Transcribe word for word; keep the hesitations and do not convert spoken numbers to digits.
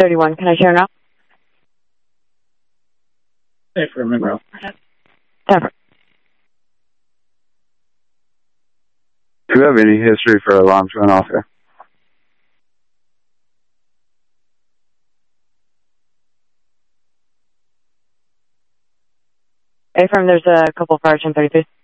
thirty-one, can I share now? Hey, for Monroe. Separate. Do you have any history for alarms going off here? A-firm, there's a couple fires on thirty-three.